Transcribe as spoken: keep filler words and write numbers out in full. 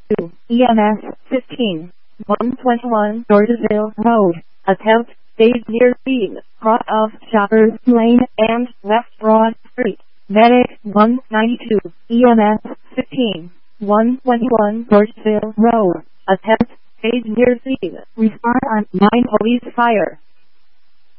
ninety-two, E M S fifteen, one twenty-one Georgesville Road, attempt, stayed near scene, cross of Shoppers Lane and West Broad Street. Medic one ninety-two, E M S fifteen, one twenty-one Georgesville Road, attempt, stayed near scene, respond on nine police fire.